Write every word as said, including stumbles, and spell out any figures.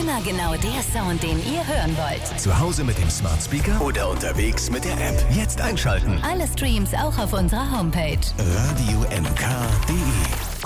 Immer genau der Sound, den ihr hören wollt. Zu Hause mit dem Smart Speaker oder unterwegs mit der App. Jetzt einschalten. Alle Streams auch auf unserer Homepage. radio n k punkt d e